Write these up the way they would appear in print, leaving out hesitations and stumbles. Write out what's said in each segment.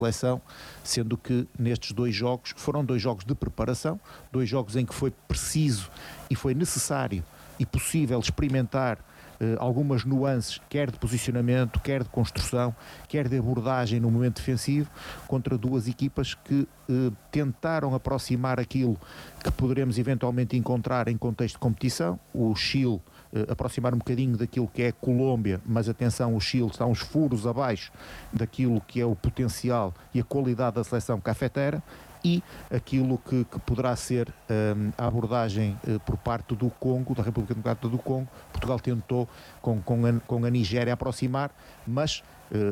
seleção, sendo que nestes 2 jogos foram 2 jogos de preparação, 2 jogos em que foi preciso e foi necessário e possível experimentar algumas nuances, quer de posicionamento, quer de construção, quer de abordagem no momento defensivo, contra 2 equipas que tentaram aproximar aquilo que poderemos eventualmente encontrar em contexto de competição. O Chile aproximar um bocadinho daquilo que é a Colômbia, mas atenção, o Chile está uns furos abaixo daquilo que é o potencial e a qualidade da seleção cafetera, e aquilo que poderá ser a abordagem por parte do Congo, da República Democrática do Congo. Portugal tentou com a Nigéria aproximar, mas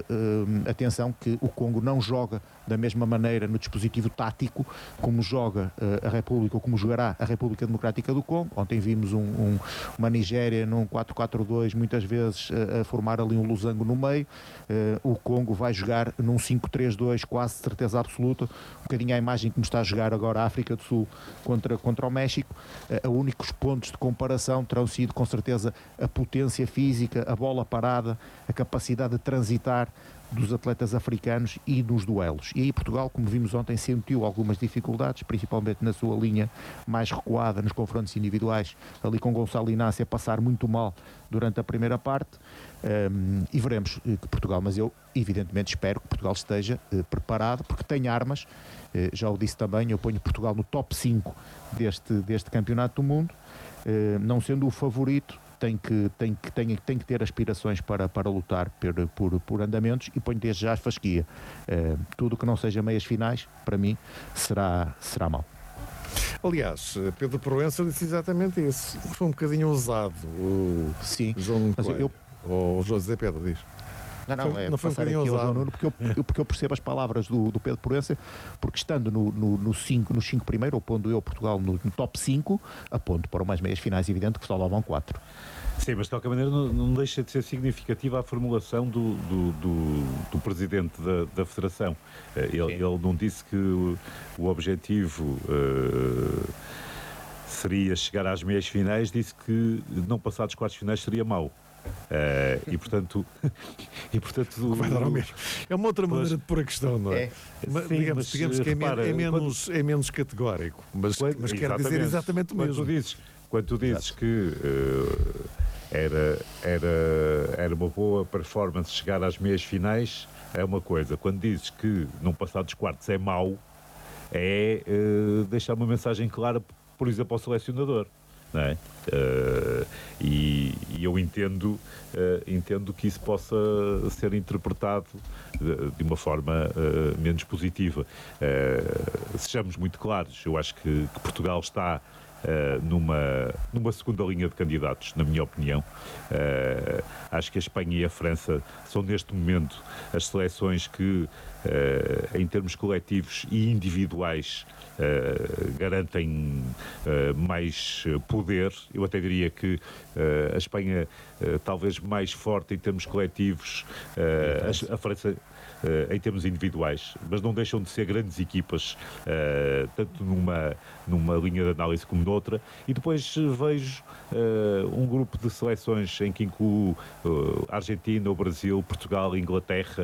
atenção que o Congo não joga da mesma maneira no dispositivo tático como joga a República, ou como jogará a República Democrática do Congo. Ontem vimos uma Nigéria num 4-4-2, muitas vezes a formar ali um losango no meio. O Congo vai jogar num 5-3-2, quase certeza absoluta, um bocadinho a imagem que nos está a jogar agora a África do Sul contra o México. Únicos pontos de comparação terão sido com certeza a potência física, a bola parada, a capacidade de transitar dos atletas africanos e nos duelos. E aí Portugal, como vimos ontem, sentiu algumas dificuldades, principalmente na sua linha mais recuada, nos confrontos individuais, ali com Gonçalo Inácio a passar muito mal durante a primeira parte, e veremos que Portugal, mas eu evidentemente espero que Portugal esteja preparado, porque tem armas. Já o disse também, eu ponho Portugal no top 5 deste campeonato do mundo, não sendo o favorito, tem que ter aspirações para lutar por andamentos, e ponho desde já a fasquia. Tudo que não seja meias finais, para mim, será mau. Aliás, Pedro Proença disse exatamente isso. Foi um bocadinho ousado o Sim, João Coelho. O José Pedro diz. Não foi um bocadinho ousado, Nuno, porque eu percebo as palavras do Pedro Proença, porque estando nos 5 primeiro, ou pondo eu Portugal no top 5, aponto para umas meias finais, evidente que só lá vão 4. Sim, mas de qualquer maneira não deixa de ser significativa a formulação do presidente da Federação. Ele não disse que o objetivo seria chegar às meias finais, disse que não passar dos quartos finais seria mau. E portanto vai dar ao mesmo. É uma outra maneira de pôr a questão, não é? Sim, digamos que é menos categórico, mas quer dizer exatamente o mesmo. Quando tu dizes que era uma boa performance chegar às meias finais, é uma coisa. Quando dizes que não passar dos quartos é mau, é deixar uma mensagem clara, por exemplo, ao selecionador. Não é? E eu entendo que isso possa ser interpretado de uma forma menos positiva. Sejamos muito claros, eu acho que Portugal está numa segunda linha de candidatos, na minha opinião. Acho que a Espanha e a França são neste momento as seleções que, em termos coletivos e individuais, garantem mais poder. Eu até diria que a Espanha talvez mais forte em termos coletivos, a França em termos individuais, mas não deixam de ser grandes equipas, tanto numa linha de análise como noutra. E depois vejo um grupo de seleções em que incluo a Argentina, o Brasil, Portugal, Inglaterra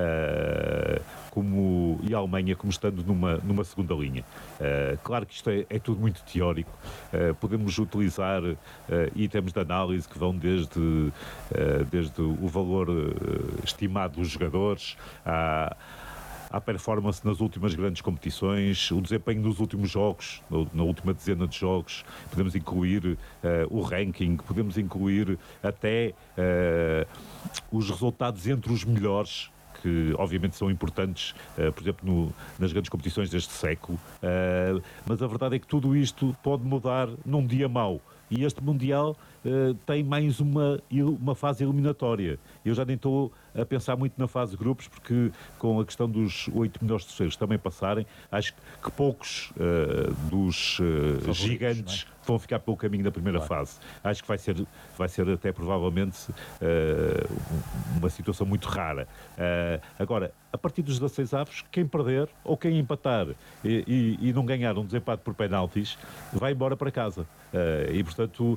e a Alemanha como estando numa segunda linha. Claro que isto é tudo muito teórico. Podemos utilizar itens de análise que vão desde o valor estimado dos jogadores à performance nas últimas grandes competições, o desempenho nos últimos jogos, na última dezena de jogos. Podemos incluir o ranking, podemos incluir até os resultados entre os melhores, que obviamente são importantes, por exemplo, nas grandes competições deste século, mas a verdade é que tudo isto pode mudar num dia mau. E este Mundial tem mais uma fase eliminatória. Eu já nem estou a pensar muito na fase de grupos, porque com a questão dos 8 melhores terceiros também passarem, acho que poucos dos gigantes vão ficar pelo caminho da primeira fase. Acho que vai ser até provavelmente uma situação muito rara. Agora, a partir dos 16 avos, quem perder ou quem empatar e não ganhar um desempate por penaltis vai embora para casa. E portanto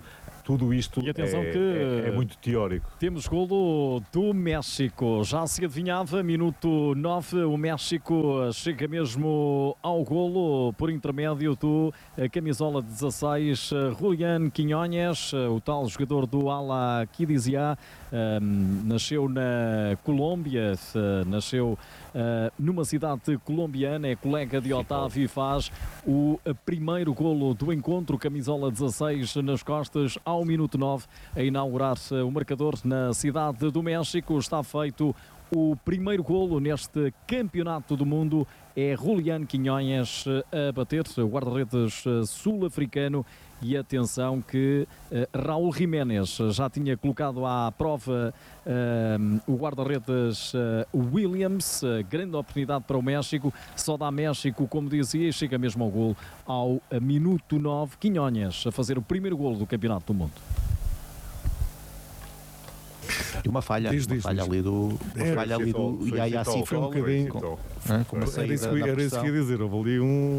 tudo isto E atenção é muito teórico. Temos golo do México. Já se adivinhava, minuto 9, o México chega mesmo ao golo por intermédio do camisola 16, Julián Quiñones, o tal jogador do Al Qadisiyah. Nasceu na Colômbia, nasceu numa cidade colombiana, é colega de Otávio e faz o primeiro golo do encontro, camisola 16 nas costas, ao minuto 9, a inaugurar o marcador na cidade do México. Está feito o primeiro golo neste campeonato do mundo. É Julián Quiñones a bater, o guarda-redes sul-africano. E atenção que Raúl Jiménez já tinha colocado à prova o guarda-redes Williams. Grande oportunidade para o México. Só dá México, como dizia, e chega mesmo ao golo ao minuto 9. Quiñones a fazer o primeiro golo do Campeonato do Mundo. E uma falha, ali do Yaya Sitole. Um bocadinho. Era isso que eu ia dizer. Houve ali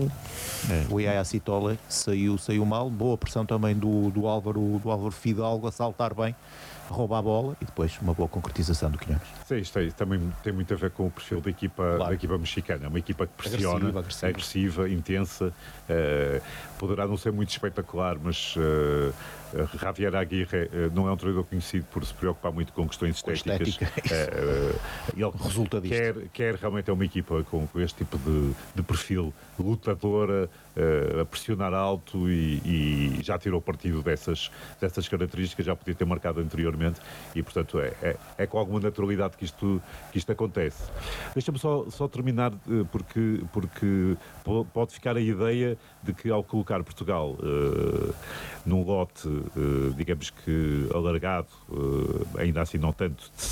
o Yaya Sitole saiu mal. Boa pressão também do Álvaro Fidalgo a saltar bem, rouba a bola e depois uma boa concretização do Quiñones. Sim, isto também tem muito a ver com o perfil da equipa mexicana. É uma equipa que pressiona, agressiva, intensa. Poderá não ser muito espetacular, mas Javier Aguirre não é um treinador conhecido por se preocupar muito com questões estéticas. Ele resulta disto. Quer realmente é uma equipa com este tipo de perfil, lutadora, a pressionar alto e já tirou partido dessas características, já podia ter marcado anteriormente e, portanto, é com alguma naturalidade que isto acontece. Deixa-me só terminar, porque pode ficar a ideia de que ao colocar Portugal num lote, digamos que alargado, ainda assim não tanto, de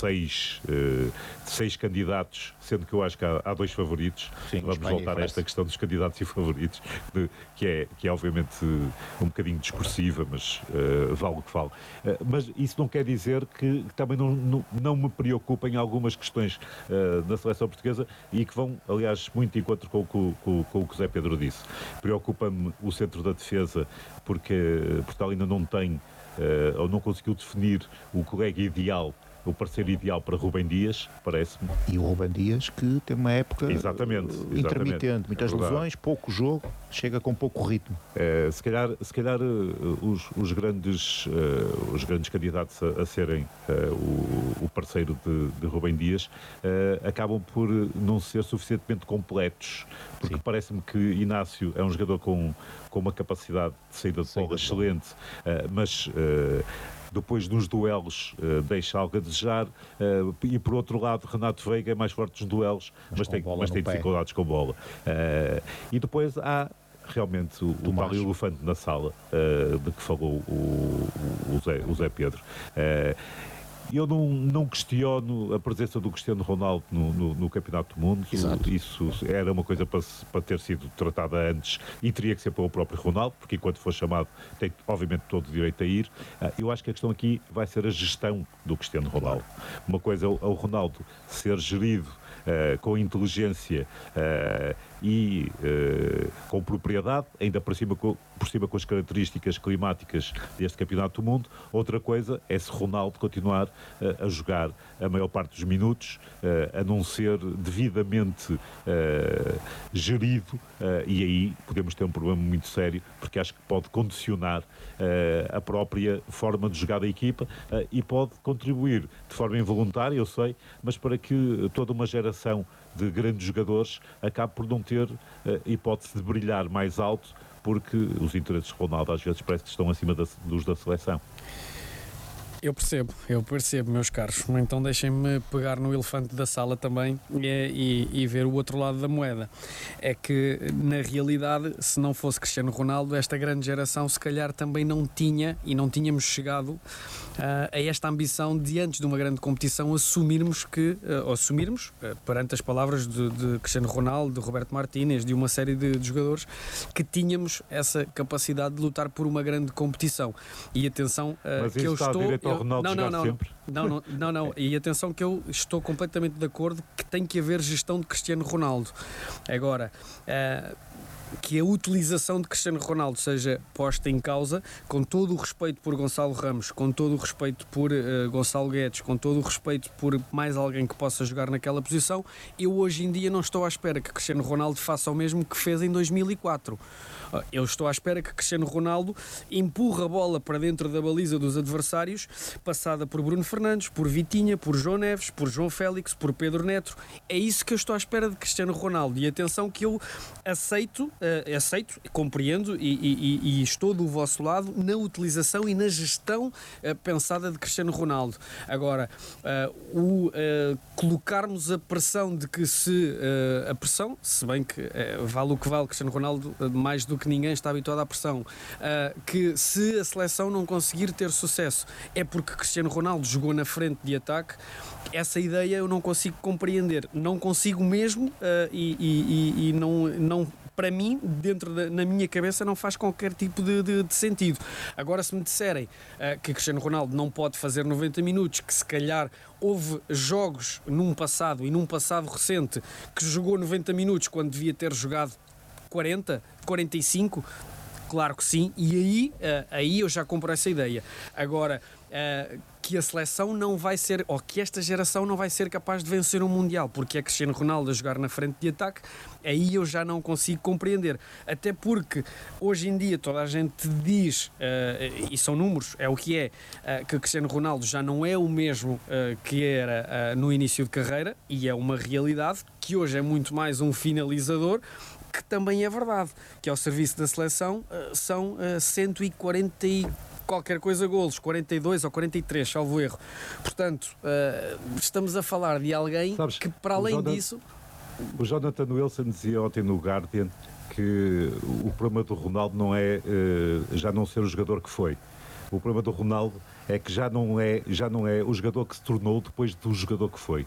seis candidatos, sendo que eu acho que há dois favoritos. Sim, vamos voltar a esta questão dos candidatos e favoritos, que é obviamente um bocadinho discursiva, mas vale o que vale. Mas isso não quer dizer que também não me preocupem algumas questões da seleção portuguesa e que vão, aliás, muito de encontro com o que o Zé Pedro disse. Preocupa-me o centro da defesa, porque Portugal ainda não tem ou não conseguiu definir o colega ideal, o parceiro ideal para Rubem Dias, parece-me. E o Rubem Dias que tem uma época exatamente. Intermitente, muitas lesões, pouco jogo, chega com pouco ritmo. Se calhar os grandes candidatos a serem o parceiro de Rubem Dias acabam por não ser suficientemente completos, porque parece-me que Inácio é um jogador com uma capacidade de saída de bola excelente, mas depois nos duelos deixa algo a desejar, e por outro lado Renato Veiga é mais forte nos duelos, mas tem dificuldades com bola. E depois há realmente o tal elefante na sala de que falou o Zé Pedro. Eu não questiono a presença do Cristiano Ronaldo no Campeonato do Mundo. Exato. Isso era uma coisa para ter sido tratada antes e teria que ser pelo próprio Ronaldo, porque enquanto for chamado tem obviamente todo o direito a ir. Eu acho que a questão aqui vai ser a gestão do Cristiano Ronaldo. Uma coisa é o Ronaldo ser gerido com inteligência e com propriedade, ainda por cima com as características climáticas deste Campeonato do Mundo. Outra coisa é se Ronaldo continuar a jogar a maior parte dos minutos, a não ser devidamente gerido, e aí podemos ter um problema muito sério, porque acho que pode condicionar a própria forma de jogar da equipa e pode contribuir de forma involuntária, eu sei, mas para que toda uma geração de grandes jogadores acabe por não ter hipótese de brilhar mais alto, porque os interesses de Ronaldo às vezes parece que estão acima dos da seleção. Eu percebo, meus caros. Então deixem-me pegar no elefante da sala também e ver o outro lado da moeda. É que, na realidade, se não fosse Cristiano Ronaldo, esta grande geração se calhar também não tinha e não tínhamos chegado a esta ambição de, antes de uma grande competição, assumirmos perante as palavras de Cristiano Ronaldo, de Roberto Martínez, de uma série de jogadores, que tínhamos essa capacidade de lutar por uma grande competição. E atenção, mas que eu estou... Não. E atenção que eu estou completamente de acordo que tem que haver gestão de Cristiano Ronaldo. Agora, que a utilização de Cristiano Ronaldo seja posta em causa, com todo o respeito por Gonçalo Ramos, com todo o respeito por Gonçalo Guedes, com todo o respeito por mais alguém que possa jogar naquela posição, eu hoje em dia não estou à espera que Cristiano Ronaldo faça o mesmo que fez em 2004. Eu estou à espera que Cristiano Ronaldo empurre a bola para dentro da baliza dos adversários, passada por Bruno Fernandes, por Vitinha, por João Neves, por João Félix, por Pedro Neto. É isso que eu estou à espera de Cristiano Ronaldo. E atenção que eu aceito, compreendo e estou do vosso lado na utilização e na gestão pensada de Cristiano Ronaldo. Agora, colocarmos a pressão de que a pressão, se bem que vale o que vale, Cristiano Ronaldo mais do que ninguém está habituado à pressão, que se a seleção não conseguir ter sucesso é porque Cristiano Ronaldo jogou na frente de ataque, essa ideia eu não consigo compreender, não consigo mesmo, e não para mim, na minha cabeça, não faz qualquer tipo de sentido. Agora, se me disserem que Cristiano Ronaldo não pode fazer 90 minutos, que se calhar houve jogos num passado recente que jogou 90 minutos quando devia ter jogado 40, 45, claro que sim, e aí eu já compro essa ideia. Agora, que a seleção não vai ser, ou que esta geração não vai ser capaz de vencer um Mundial, porque é Cristiano Ronaldo a jogar na frente de ataque, aí eu já não consigo compreender. Até porque, hoje em dia, toda a gente diz, e são números, é o que é, que Cristiano Ronaldo já não é o mesmo que era no início de carreira, e é uma realidade, que hoje é muito mais um finalizador, que também é verdade, que ao serviço da seleção são 140 e qualquer coisa golos, 42 ou 43, salvo erro. Portanto, estamos a falar de alguém, sabes, que para além disso... O Jonathan Wilson dizia ontem no Guardian que o problema do Ronaldo não é já não ser o jogador que foi. O problema do Ronaldo é que já não é o jogador que se tornou depois do jogador que foi.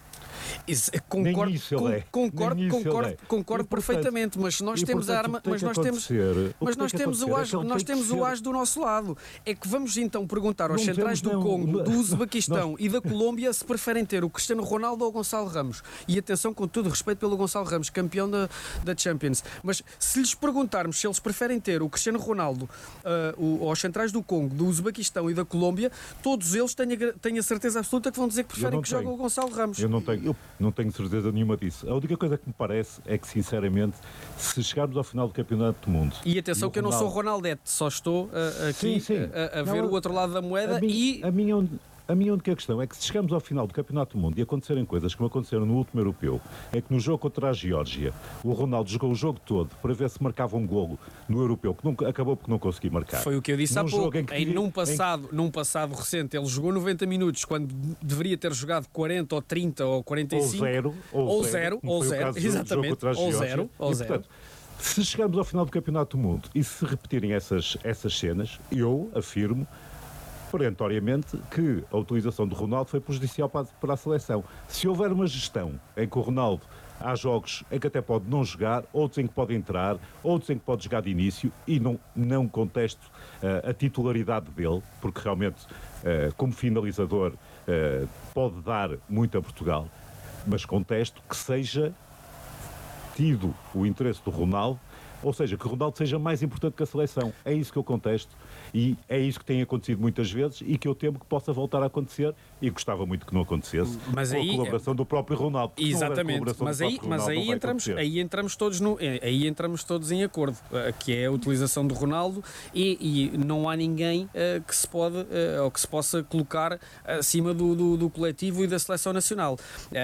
Concordo perfeitamente, mas nós temos a arma, mas nós temos o as do nosso lado. É que vamos então perguntar aos centrais do Congo, do Uzbequistão e da Colômbia se preferem ter o Cristiano Ronaldo ou o Gonçalo Ramos. E atenção, com todo o respeito pelo Gonçalo Ramos, campeão da Champions. Mas se lhes perguntarmos se eles preferem ter o Cristiano Ronaldo aos centrais do Congo, do Uzbequistão e da Colômbia, todos eles tenho a certeza absoluta que vão dizer que preferem que jogue o Gonçalo Ramos. Eu não tenho certeza nenhuma disso. A única coisa que me parece é que, sinceramente, se chegarmos ao final do Campeonato do Mundo... E atenção que eu não sou Ronaldete, só estou aqui a ver o outro lado da moeda A minha única questão é que se chegamos ao final do Campeonato do Mundo e acontecerem coisas como aconteceram no último europeu, é que no jogo contra a Geórgia, o Ronaldo jogou o jogo todo para ver se marcava um golo no europeu, que acabou por não conseguir marcar. Foi o que eu disse há pouco. Num passado recente, ele jogou 90 minutos quando deveria ter jogado 40 ou 30 ou 45. Ou zero. Exatamente. Ou zero. Portanto, se chegamos ao final do Campeonato do Mundo e se repetirem essas cenas, eu afirmo perentoriamente que a utilização do Ronaldo foi prejudicial para a seleção. Se houver uma gestão em que o Ronaldo, há jogos em que até pode não jogar, outros em que pode entrar, outros em que pode jogar de início, e não contesto a titularidade dele, porque realmente, como finalizador, pode dar muito a Portugal, mas contesto que seja tido o interesse do Ronaldo, ou seja, que o Ronaldo seja mais importante que a seleção. É isso que eu contesto. E é isso que tem acontecido muitas vezes e que eu temo que possa voltar a acontecer, e gostava muito que não acontecesse, mas com a colaboração do próprio Ronaldo. Exatamente, mas aí entramos todos em acordo, que é a utilização do Ronaldo, e não há ninguém que se possa colocar acima do coletivo e da seleção nacional.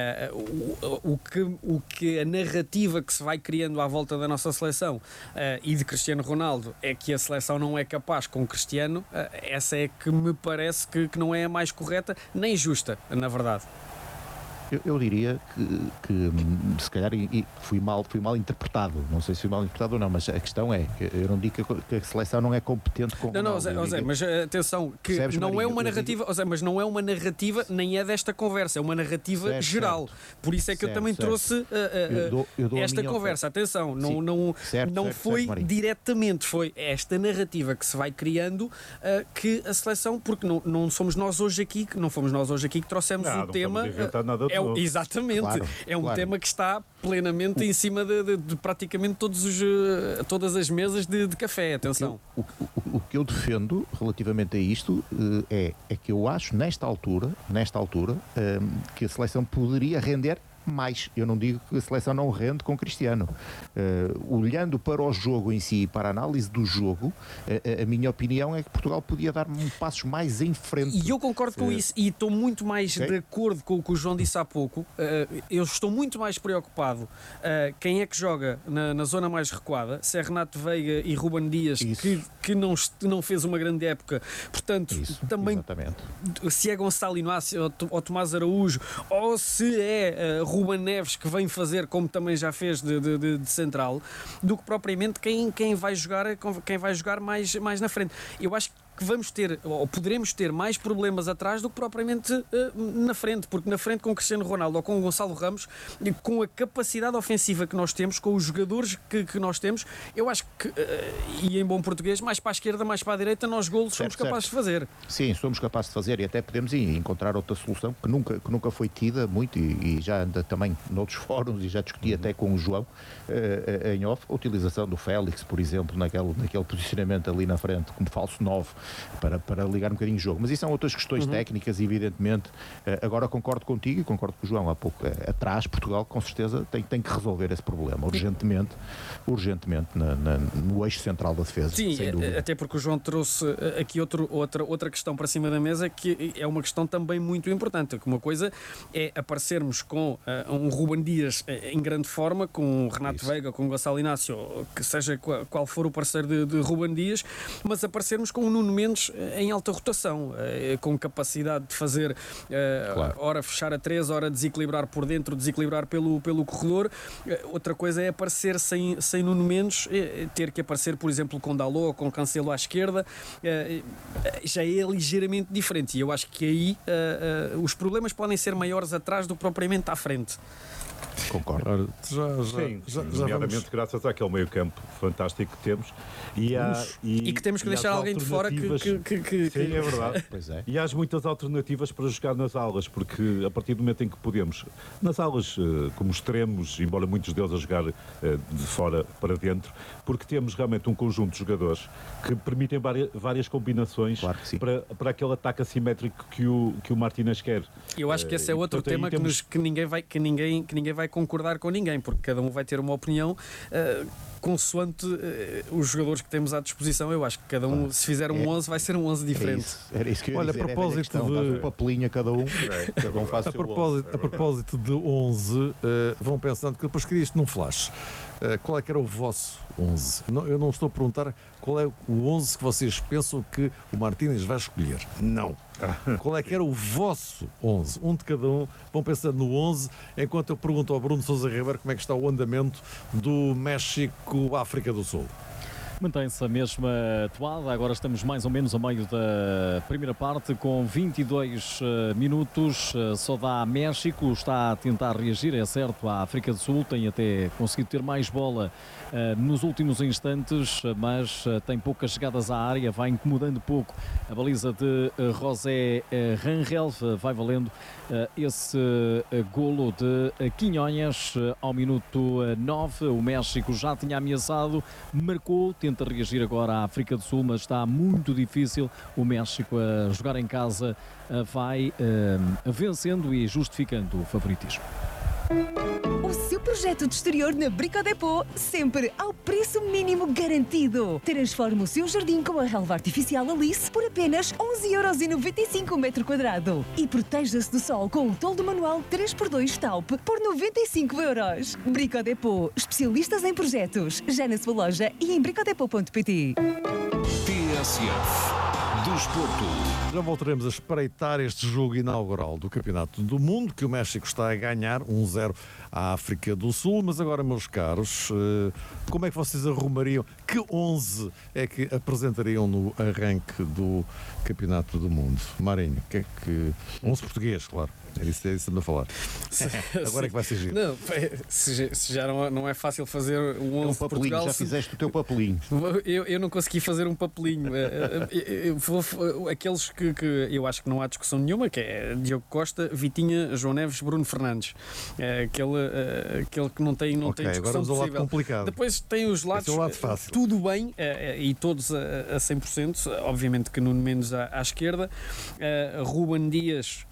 O que a narrativa que se vai criando à volta da nossa seleção e de Cristiano Ronaldo é que a seleção não é capaz com Cristiano, essa é que me parece que não é a mais correta nem justa, na verdade. Eu diria que se calhar fui mal interpretado. Não sei se fui mal interpretado ou não, mas a questão é que eu não digo que a seleção não é competente com o Ronaldo. Zé, mas atenção, que não é uma narrativa, mas não é uma narrativa, nem é desta conversa, é uma narrativa geral. Por isso é que eu também trouxe esta conversa. Atenção, não foi diretamente, foi esta narrativa que se vai criando, que a seleção, porque não somos nós hoje aqui, que trouxemos o tema. É Exatamente. Claro, é um claro. tema que está plenamente em cima de praticamente todas as mesas de café. Atenção. O que eu defendo relativamente a isto é que eu acho, nesta altura, que a seleção poderia render mais. Eu não digo que a seleção não rende com Cristiano. Olhando para o jogo em si, para a análise do jogo, a minha opinião é que Portugal podia dar passos mais em frente. E eu concordo com isso e estou muito mais de acordo com o que o João disse há pouco. Eu estou muito mais preocupado quem é que joga na zona mais recuada, se é Renato Veiga e Ruben Dias, que não fez uma grande época. Portanto, também exatamente. Se é Gonçalo Inácio ou Tomás Araújo, ou se é Ruben Neves, que vem fazer como também já fez de central, do que propriamente quem vai jogar mais na frente. Eu acho que vamos ter, ou poderemos ter, mais problemas atrás do que propriamente na frente, porque na frente com o Cristiano Ronaldo ou com o Gonçalo Ramos, com a capacidade ofensiva que nós temos, com os jogadores que nós temos, eu acho que, e em bom português, mais para a esquerda, mais para a direita, nós golos somos capazes de fazer. Sim, somos capazes de fazer, e até podemos encontrar outra solução que nunca foi tida muito, e já anda também noutros fóruns, e já discuti até com o João em off, a utilização do Félix, por exemplo, naquele posicionamento ali na frente, como falso 9, para ligar um bocadinho o jogo. Mas isso são outras questões técnicas, evidentemente. Agora concordo contigo e concordo com o João há pouco. Atrás, Portugal, com certeza, tem que resolver esse problema, urgentemente no eixo central da defesa. Sim, sem dúvida. até porque o João trouxe aqui outra questão para cima da mesa, que é uma questão também muito importante. Uma coisa é aparecermos com um Ruben Dias em grande forma, com o Renato Veiga, com o Gonçalo Inácio, que seja qual for o parceiro de Ruben Dias, mas aparecermos com o Nuno Mendes em alta rotação, com capacidade de fazer ora fechar a 3, ora desequilibrar por dentro, desequilibrar pelo corredor. Outra coisa é aparecer sem Nuno Mendes, ter que aparecer, por exemplo, com Dalot ou com Cancelo à esquerda, já é ligeiramente diferente, e eu acho que aí os problemas podem ser maiores atrás do que propriamente à frente. Concordo. Nomeadamente graças àquele meio campo fantástico que temos e que temos que deixar alguém de fora que Sim, é verdade. Pois é. E há muitas alternativas para jogar nas aulas, porque a partir do momento em que podemos, nas aulas como extremos, embora muitos deles a jogar de fora para dentro, porque temos realmente um conjunto de jogadores que permitem várias combinações, claro que sim, para aquele ataque assimétrico que o Martínez quer. Eu acho que esse é outro tema que ninguém vai concordar com ninguém, porque cada um vai ter uma opinião consoante os jogadores que temos à disposição. Eu acho que cada um, se fizer um 11, vai ser um 11 diferente. Era isso que eu ia Olha, dizer, a propósito de um papelinho a cada um faz a propósito de 11, vão pensando que depois queria isto num flash. Qual é que era o vosso 11? Eu não estou a perguntar qual é o 11 que vocês pensam que o Martínez vai escolher. Não. Qual é que era o vosso 11? Um de cada um. Vão pensando no 11, enquanto eu pergunto ao Bruno Sousa Ribeiro como é que está o andamento do México-África do Sul. Mantém-se a mesma toada, agora estamos mais ou menos a meio da primeira parte, com 22 minutos, só dá México, está a tentar reagir, é certo, a África do Sul, tem até conseguido ter mais bola nos últimos instantes, mas tem poucas chegadas à área, vai incomodando pouco a baliza de José Rangel, vai valendo esse golo de Quinhonhas ao minuto 9, o México já tinha ameaçado, marcou, tenta reagir agora à África do Sul, mas está muito difícil. O México a jogar em casa vai vencendo e justificando o favoritismo. O seu projeto de exterior na Brico Dépôt, sempre ao preço mínimo garantido. Transforme o seu jardim com a relva artificial Alice por apenas 11,95€ o metro quadrado. E proteja-se do sol com o toldo manual 3x2 Taup por 95€. Brico Dépôt, especialistas em projetos. Já na sua loja e em bricodepot.pt. TSF Desporto. Já voltaremos a espreitar este jogo inaugural do Campeonato do Mundo, que o México está a ganhar 1-0 à África do Sul. Mas agora, meus caros, como é que vocês arrumariam? Que 11 é que apresentariam no arranque do Campeonato do Mundo? Marinho, que é que... 11 português, claro. É isso que ando a falar. Agora é que vai ser giro. Não, se já não é fácil fazer um 11 de Portugal. Já fizeste o teu papelinho. Eu não consegui fazer um papelinho. Aqueles que eu acho que não há discussão nenhuma, que é Diogo Costa, Vitinha, João Neves, Bruno Fernandes. Aquele que não tem Ok, agora discussão vamos ao lado possível. complicado. Depois tem os lados, Esse é o lado fácil. tudo bem, e todos a 100%, obviamente que Nuno Mendes à esquerda, Ruben Dias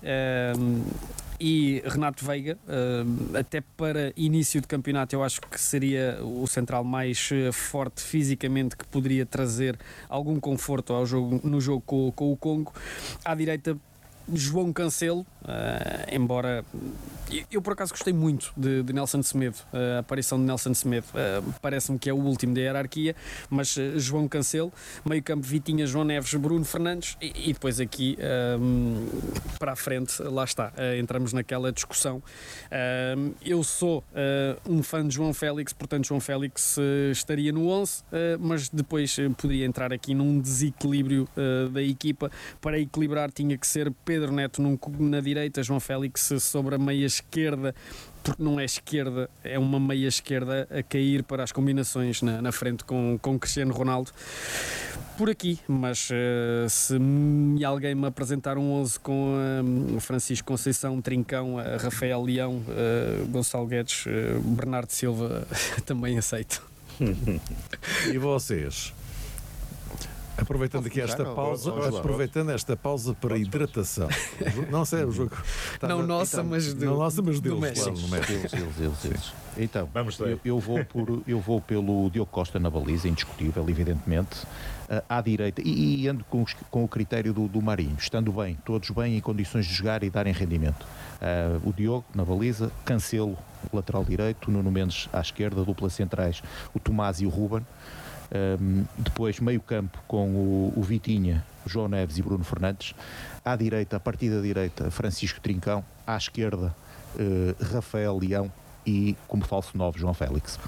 e Renato Veiga, até para início de campeonato eu acho que seria o central mais forte fisicamente, que poderia trazer algum conforto ao jogo, no jogo com o Congo. À direita, João Cancelo, embora eu por acaso gostei muito de Nelson Semedo, a aparição de Nelson Semedo, parece-me que é o último da hierarquia, mas João Cancelo, meio campo Vitinha, João Neves, Bruno Fernandes e depois aqui para a frente, lá está, entramos naquela discussão. Eu sou um fã de João Félix, portanto João Félix estaria no 11, mas depois poderia entrar aqui num desequilíbrio da equipa. Para equilibrar tinha que ser Pedro Neto na direita, João Félix sobre a meia esquerda, porque não é esquerda, é uma meia esquerda a cair para as combinações na frente com Cristiano Ronaldo. Por aqui, mas se alguém me apresentar um 11 com Francisco Conceição, Trincão, Rafael Leão, Gonçalo Guedes, Bernardo Silva, também aceito. E vocês? Aproveitando aqui esta pausa, para hidratação. Não sei, o jogo. Não nossa, mas deles, do claro, no México. Eles. Então, Vamos lá. eu vou pelo Diogo Costa na baliza, indiscutível, evidentemente. À direita, e ando com o critério do Marinho, estando bem, todos bem, em condições de jogar e darem rendimento. O Diogo na baliza, Cancelo, lateral direito, Nuno Mendes à esquerda, dupla centrais, o Tomás e o Ruben. Depois meio campo com o Vitinha, João Neves e Bruno Fernandes. À direita, a partir da direita, Francisco Trincão. À esquerda, Rafael Leão e como falso 9, João Félix.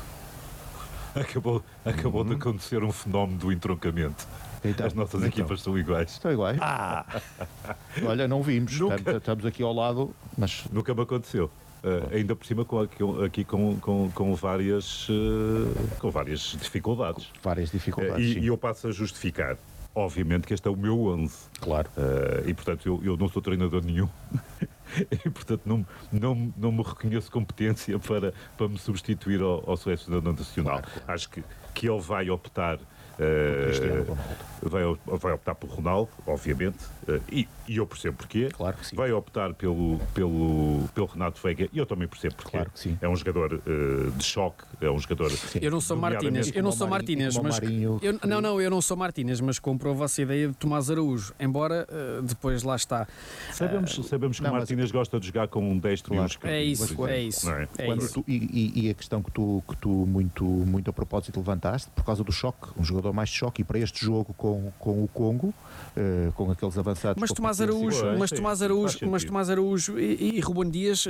Acabou de acontecer um fenómeno do entroncamento. Então, As nossas equipas são iguais. Estão iguais. Olha, não vimos. Estamos aqui ao lado, mas Nunca me aconteceu. Ainda por cima com várias dificuldades. várias dificuldades. E eu passo a justificar, obviamente, que este é o meu 11. Claro. E portanto eu não sou treinador nenhum. E portanto não me reconheço competência para me substituir ao selecionador nacional. Claro. Acho que ele vai optar Cristiano Ronaldo. vai optar por Ronaldo, obviamente, e eu percebo porquê. Claro que sim. Vai optar pelo Renato Veiga, e eu também percebo porquê. Claro que sim. É um jogador de choque, é um jogador... Eu não sou Martínez, eu não sou Martínez, mas eu não sou Martínez, mas compro a vossa ideia de Tomás Araújo, embora depois lá está. Sabemos que o Martínez gosta de jogar com um destro e um esquerdo. É isso. Não é? E a questão que tu muito a propósito levantaste, por causa do choque, um jogador mais de choque, e para este jogo com o Congo, com aqueles avançados. Mas com Tomás potência, Araújo, mas Tomás Araújo e Ruben Dias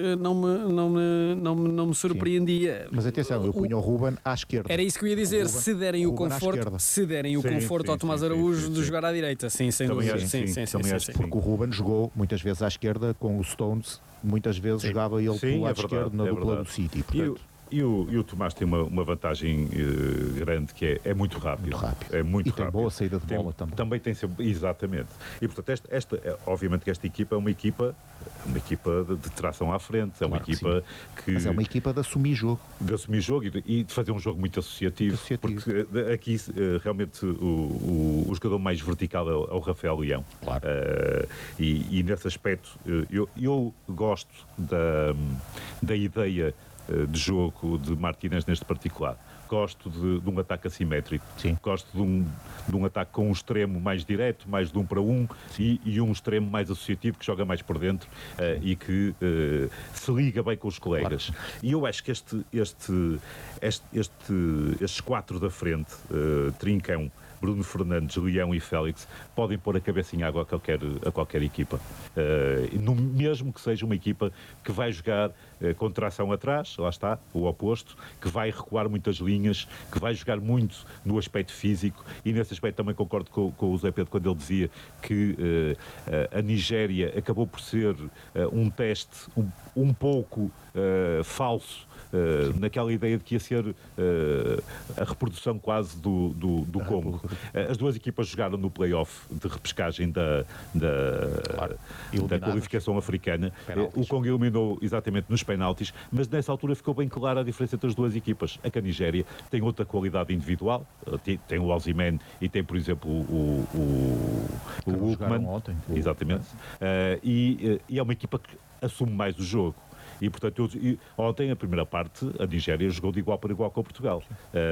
não me surpreendia. Mas atenção, eu punho o Ruben à esquerda. Era isso que eu ia dizer, Ruben- se derem o Ruben à conforto, esquerda. ao Tomás Araújo de jogar à direita, sim, sem Também dúvida. acho que sim, também acho que sim. Porque o Ruben jogou muitas vezes à esquerda com o Stones, muitas vezes jogava ele Sim, pelo lado é verdade, esquerdo na é dupla verdade. do City. Portanto, E o Tomás tem uma vantagem grande, que é muito rápido. Muito rápido. É muito E tem rápido. boa saída de bola também. Também tem sempre, exatamente. E portanto, obviamente que esta equipa é uma equipa de tração à frente, é uma Claro que equipa que mas é uma equipa de assumir jogo. de assumir jogo e de fazer um jogo muito associativo. Porque aqui realmente o jogador mais vertical é o Rafael Leão. Claro. E nesse aspecto eu gosto da ideia de jogo de Martínez neste particular. Gosto de um ataque assimétrico. Sim. Gosto de um ataque com um extremo mais direto, mais de 1 para 1, e um extremo mais associativo, que joga mais por dentro e que se liga bem com os colegas. Claro. E eu acho que estes 4 da frente, Trincão, Bruno Fernandes, Leão e Félix, podem pôr a cabeça em água a qualquer equipa. Mesmo que seja uma equipa que vai jogar com tração atrás, lá está, o oposto, que vai recuar muitas linhas linhas, que vai jogar muito no aspecto físico, e nesse aspecto também concordo com o Zé Pedro quando ele dizia que a Nigéria acabou por ser um teste um pouco falso, naquela ideia de que ia ser a reprodução quase do Congo. As duas equipas jogaram no play-off de repescagem da qualificação africana. O Congo eliminou exatamente nos penaltis, mas nessa altura ficou bem clara a diferença entre as duas equipas. A Nigéria tem outra qualidade individual, tem o Osimhen e tem, por exemplo, o Ulkman. Exatamente. E é uma equipa que assume mais o jogo. E, portanto, ontem, a primeira parte, a Nigéria jogou de igual para igual com Portugal.